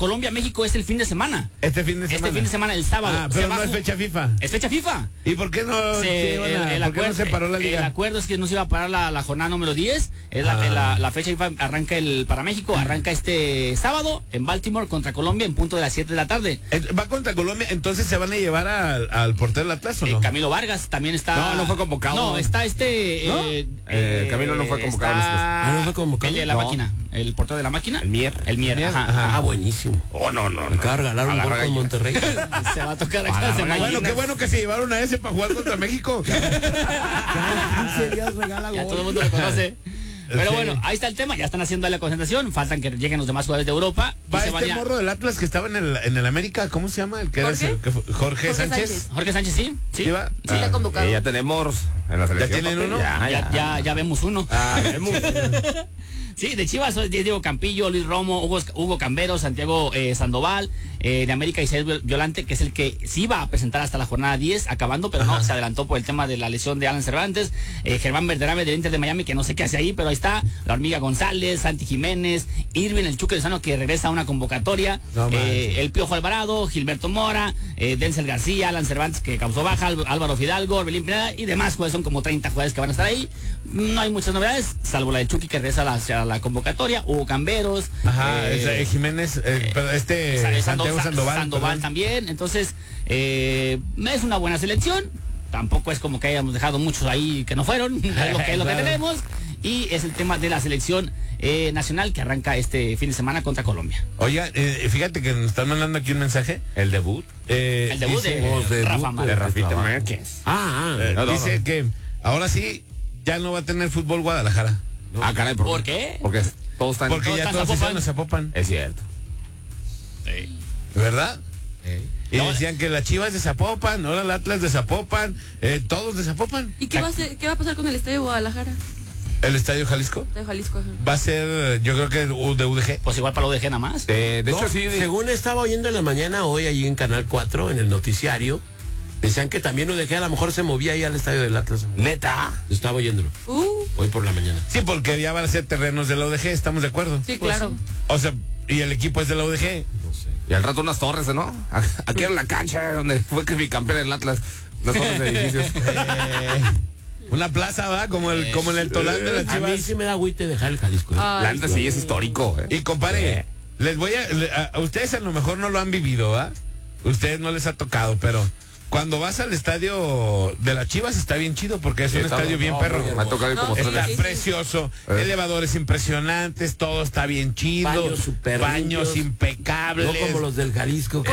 Colombia-México es el fin de semana. Este fin de semana, el sábado. Ah, pero no es fecha FIFA. Es fecha FIFA. ¿Y por qué no se paró la liga? El acuerdo es que no se iba a parar la jornada número 10. Es la fecha FIFA arranca para México, arranca este sábado en Baltimore contra Colombia en punto de las 7 de la tarde. Va contra Colombia, entonces se van a llevar al portero del Atlas, ¿o no? Camilo Vargas también está. No fue convocado. No, está Camilo no fue convocado. No fue convocado. El de la máquina. El portero de la máquina. El Mier. Ajá. Buenísimo. Me acaba de regalar un gol con Monterrey. Se va a tocar esta semana. Bueno, qué bueno que se llevaron a ese para jugar contra México. Cada 15 días regala Ya gol. todo el mundo lo conoce. Pero bueno, ahí está el tema, ya están haciendo la concentración, faltan que lleguen los demás jugadores de Europa. Va morro del Atlas que estaba en el América, ¿cómo se llama? Jorge Sánchez. Jorge Sánchez, sí. ¿Sí va? Sí, está convocado. Ya tenemos en la selección. ¿Ya tienen uno? Ya vemos uno. Vemos. Sí, de Chivas, Diego Campillo, Luis Romo, Hugo Cambero, Santiago Sandoval, de América Isaias Violante, que es el que sí iba a presentar hasta la jornada 10, acabando, pero no, se adelantó por el tema de la lesión de Alan Cervantes, Germán Verderame del Inter de Miami, que no sé qué hace ahí, pero ahí está, la Hormiga González, Santi Jiménez, Irving el Chuque Lozano, que regresa a una convocatoria, el Piojo Alvarado, Gilberto Mora, Denzel García, Alan Cervantes, que causó baja, Álvaro Fidalgo, Orbelín Pineda y demás jugadores, son como 30 jugadores que van a estar ahí. No hay muchas novedades, salvo la de Chucky que regresa a la convocatoria, Hugo Camberos, Jiménez, pero Sandoval también. Entonces, es una buena selección. Tampoco es como que hayamos dejado muchos ahí que no fueron, es lo que tenemos. Y es el tema de la selección nacional que arranca este fin de semana contra Colombia. Oiga, fíjate que nos están mandando aquí un mensaje. El debut. El debut de Rafa de Rafita Márquez. Dice que ahora sí ya no va a tener fútbol Guadalajara. Caray, ¿por qué? Porque todos están... Porque ya todos están en Zapopan. Es cierto. Sí. ¿Verdad? Y decían que las Chivas de Zapopan, ahora el Atlas de Zapopan, todos de Zapopan. ¿Y qué va a pasar con el estadio de Guadalajara? ¿El Estadio Jalisco? De Jalisco, ajá. Va a ser, yo creo que de UDG. Pues igual para lo UDG nada más. De hecho, sí. Según estaba oyendo en la mañana hoy allí en Canal 4, en el noticiario, decían que también UDG a lo mejor se movía ahí al estadio del Atlas. Neta. Estaba oyéndolo. Hoy por la mañana. Sí, porque ya van a ser terrenos de la UDG, ¿estamos de acuerdo? Sí, claro. O sea, y el equipo es de la UDG. No sé. Y al rato unas torres, ¿no? Aquí en la cancha donde fue que bicampeón el Atlas. Las torres de edificios. Una plaza, ¿va? Como en el Tolán de las A mí Chivas. sí me da agüite dejar el Jalisco. La neta sí es histórico. Y compadre, les voy a ustedes a lo mejor no lo han vivido, ¿va? Ustedes no les ha tocado, pero cuando vas al estadio de las Chivas está bien chido porque es un estadio bien perro. Me ha tocado ir como Está sí. precioso, elevadores impresionantes, todo está bien chido, baños impecables. No como los del Jalisco.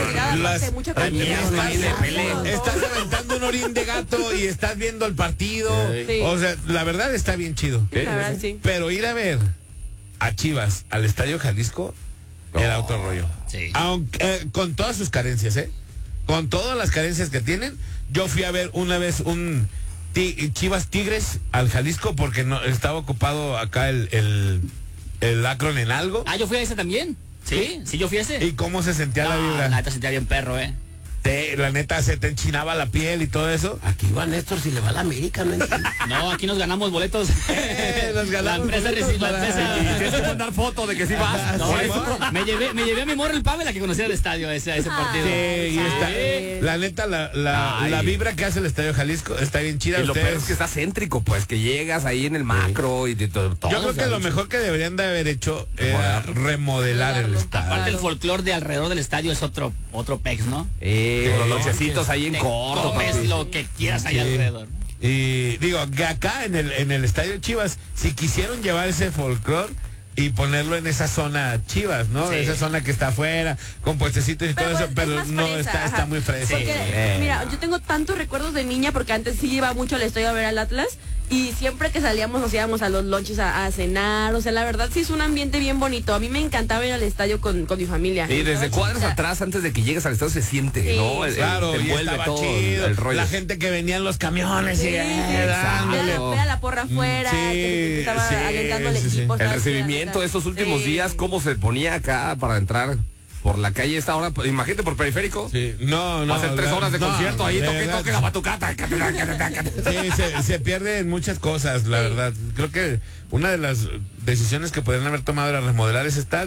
Estás aventando un orín de gato y estás viendo el partido. Sí. O sea, la verdad está bien chido. Sí, la verdad, sí. Pero ir a ver a Chivas al Estadio Jalisco era otro rollo. Sí. Aunque, con todas sus carencias, con todas las carencias que tienen. Yo fui a ver una vez un Chivas Tigres al Jalisco porque no estaba ocupado acá el Akron en algo. Yo fui a ese también. Sí, yo fui a ese. ¿Y cómo se sentía la vibra? La neta sentía bien perro, La neta se te enchinaba la piel y todo eso. Aquí va Néstor si le va a la América, ¿no? No, aquí nos ganamos boletos. Nos ganamos la empresa boletos Y tienes que mandar foto de que sí vas. No, me llevé a mi morra el Pavel, la que conocía el estadio ese partido. Sí, y la neta, la vibra que hace el Estadio Jalisco está bien chida. Y lo peor es que está céntrico, pues, que llegas ahí en el macro y de todo. Yo creo que lo mejor que deberían de haber hecho era remodelar el estadio. Aparte el folclore de alrededor del estadio es otro pex, ¿no? Los lonchecitos ahí en corto. Comes lo que quieras ahí alrededor. Y digo, que acá en el Estadio Chivas, si quisieron llevar ese folclore y ponerlo en esa zona Chivas, ¿no? Sí. Esa zona que está afuera, con puestecitos y todo eso, pero no fresa, está muy fresco. Porque, mira, yo tengo tantos recuerdos de niña porque antes sí iba mucho al estadio a ver al Atlas y siempre que salíamos nos íbamos a los lunches a cenar, o sea, la verdad sí es un ambiente bien bonito. A mí me encantaba ir al estadio con mi familia. Y desde cuadras atrás, antes de que llegues al estadio se siente, sí, ¿no? Claro, te y envuelve estaba todo chido, el rollo. la gente que venía en los camiones y dándole. Era la porra afuera, que estaba alentando al equipo. El recibimiento de estos últimos días, cómo se ponía acá para entrar por la calle esta hora, imagínate por periférico. Sí, no. Va a ser 3 horas de concierto ahí, toque la batucata. Sí, se pierden muchas cosas, la verdad. Creo que una de las decisiones que podrían haber tomado era remodelar ese estadio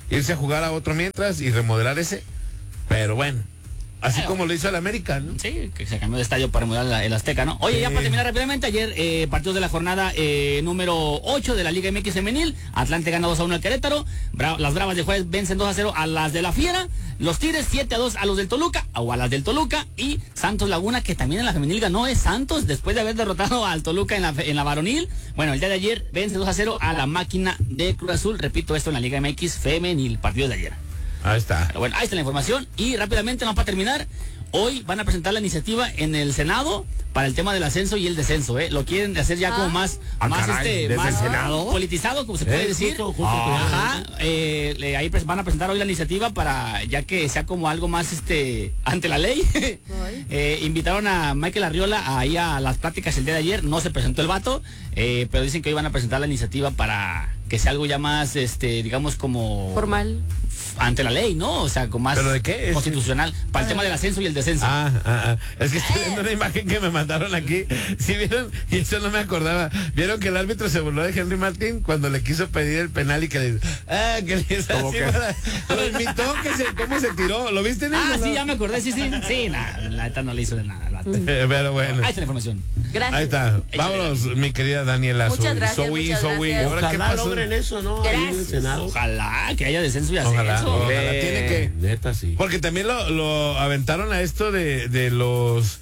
irse a jugar a otro mientras y remodelar ese. Pero bueno, así como lo hizo el América, ¿no? Sí, que se cambió de estadio para remodelar el Azteca, ¿no? Oye, ya para terminar rápidamente, ayer partidos de la jornada número 8 de la Liga MX femenil. Atlante gana 2-1 al Querétaro. Las Bravas de Juárez vencen 2-0 a las de la Fiera. Los Tigres 7-2 a los del Toluca, o a las del Toluca. Y Santos Laguna, que también en la femenil ganó, es Santos, después de haber derrotado al Toluca en la varonil. Bueno, el día de ayer vence 2-0 a la Máquina de Cruz Azul. Repito, esto en la Liga MX femenil, partidos de ayer. Ahí está. Pero bueno, ahí está la información. Y rápidamente, no para terminar, hoy van a presentar la iniciativa en el Senado para el tema del ascenso y el descenso, ¿eh? Lo quieren hacer ya como más ¿desde el Senado? politizado, como se puede decir. Ajá. Ahí van a presentar hoy la iniciativa para ya que sea como algo más ante la ley. Invitaron a Michael Arriola ahí a las pláticas el día de ayer. No se presentó el vato, pero dicen que hoy van a presentar la iniciativa para que sea algo ya más, digamos, como Formal. ante la ley, ¿no? O sea, como más ¿pero de qué? constitucional, para el tema del ascenso y el descenso. Es que estoy viendo una imagen que me mandaron aquí. ¿Sí vieron? Y eso no me acordaba. ¿Vieron que el árbitro se burló de Henry Martin cuando le quiso pedir el penal y que le hizo así lo imitó, cómo se tiró? ¿Lo viste en eso? Sí, ya me acordé, sí. Sí, la neta no le hizo de nada. Pero bueno. Ahí está la información. Gracias. Ahí está. Vámonos, mi querida Daniela. Muchas gracias, muchas gracias. ¿Ahora qué Ojalá pasó? logren eso, ¿no? Ahí en el Gracias. Senado. Ojalá que haya descenso y ascenso. Ojalá. Tiene que. Neta, sí. Porque también lo aventaron a esto de los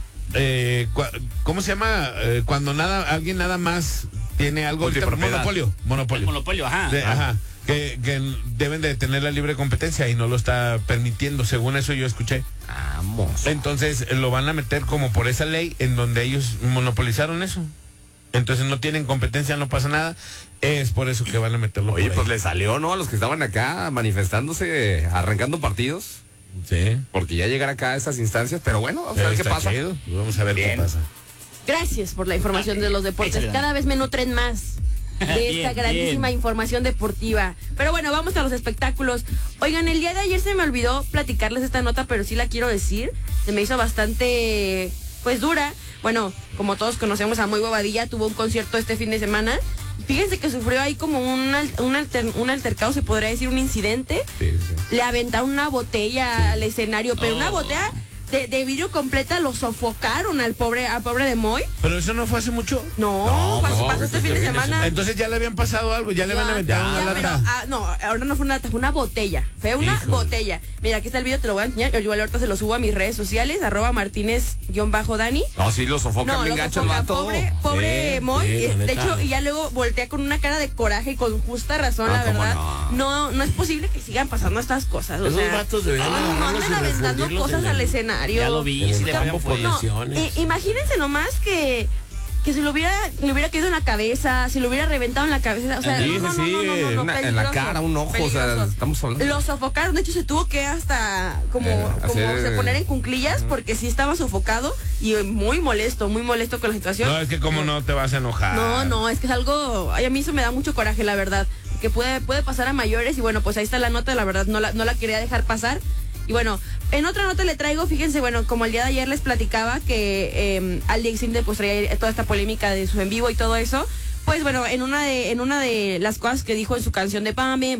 ¿cómo se llama? Cuando alguien nada más tiene algo. Multipropiedad. Monopolio. Ajá. Ajá. Que deben de tener la libre competencia y no lo está permitiendo, según eso yo escuché. Vamos. Entonces lo van a meter como por esa ley en donde ellos monopolizaron eso. Entonces no tienen competencia, no pasa nada. Es por eso que van a meterlo. Oye, por pues ahí. le salió, ¿no? A los que estaban acá manifestándose, arrancando partidos. Sí. Porque ya llegar acá a estas instancias, pero bueno, vamos a ver qué Está pasa. chido. Vamos a ver qué Bien. pasa. Gracias por la información de los deportes. Échale. Cada vez me nutren más de esta Bien, grandísima bien. información deportiva. Pero bueno, vamos a los espectáculos. Oigan, el día de ayer se me olvidó platicarles esta nota, pero sí la quiero decir. Se me hizo bastante, pues, dura. Bueno, como todos conocemos a Muy Bobadilla, tuvo un concierto este fin de semana. Fíjense que sufrió ahí como un altercado, se podría decir, un incidente. Sí, sí. Le aventaron una botella al escenario, pero una botella de vidrio completa, lo sofocaron al pobre de Moy. Pero eso no fue hace mucho. No, pasó este fin de semana. Entonces ya le habían pasado algo, ya le van a aventar una Ya, pero, lata. no, ahora no fue una lata, fue una botella. Fue una botella. Mira, aquí está el video, te lo voy a enseñar. Yo igual ahorita se lo subo a mis redes sociales, @Martínez_Dani. No, sí, lo sofocan No, bien lo gacho el sofoca, vato. pobre Moy. sí, la De neta. hecho, y ya luego voltea con una cara de coraje y con justa razón, la ¿cómo verdad. no? No es posible que sigan pasando estas cosas. O Esos sea, vatos deberían no agarrarlos anden y aventando refundirlos cosas en al el- escenario. Ya lo vi, En sí el le campo pagan por fuego. lesiones. Imagínense nomás que se le hubiera caído en la cabeza, si le hubiera reventado en la cabeza, o sea, Sí, no, sí, en la peligroso, cara, un ojo, o sea, peligroso. estamos hablando. Lo sofocaron, de hecho se tuvo que hasta como hacer- se poner en cunclillas porque sí estaba sofocado y muy molesto con la situación. No, es que como no te vas a enojar. No, es que es algo, ay, a mí eso me da mucho coraje, la verdad, que puede pasar a mayores y bueno, pues ahí está la nota, la verdad no la quería dejar pasar. Y bueno, en otra nota le traigo, fíjense, bueno, como el día de ayer les platicaba que Alex Intec pues traía toda esta polémica de su en vivo y todo eso. Pues bueno, en una de las cosas que dijo en su canción de Pame,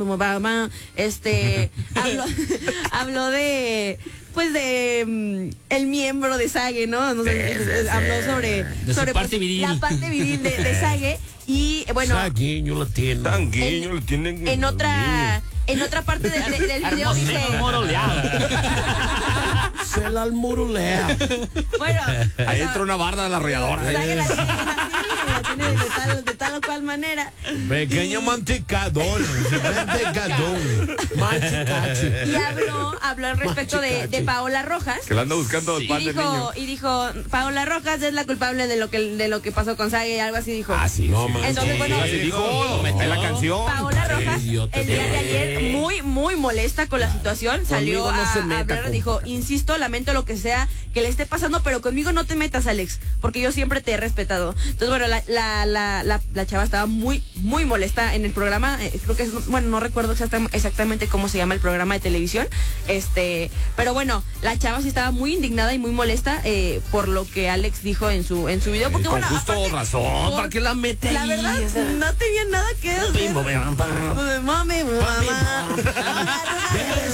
habló de pues de el miembro de Sage, ¿no? Habló sobre su parte viril. la parte viril de Sage y bueno, Saguiño la tiene. Tanguiño le tienen. en otra parte del video dice, Hermosísimo moroleado. Se la almorolea. bueno, Ahí entra una barda de la arrolladora. Sage la tiene de tal o cual manera. Pequeño mantecador. Manchicachi. Y habló al respecto de Paola Rojas. Que la anda buscando el pan del niño. Y dijo, Paola Rojas es la culpable de lo que pasó con Sage, algo así dijo. Ah, sí. No, sí. man. Entonces, bueno, Así dijo, en la canción. Paola Rojas idiota, el día de ayer muy molesta con la situación, salió Conmigo no se a meta, hablar, compa. dijo, insisto, lamento lo que sea que le esté pasando, pero conmigo no te metas, Alex, porque yo siempre te he respetado. Entonces, bueno, la la chava estaba muy, muy molesta en el programa. Creo que es, bueno, no recuerdo exactamente cómo se llama el programa de televisión. Pero bueno, la chava sí estaba muy indignada y muy molesta por lo que Alex dijo en su video. Porque, Con bueno, justo aparte, razón, ¿para qué la mete la ahí? verdad, O sea, no tenía nada que hacer. Mami, mamá.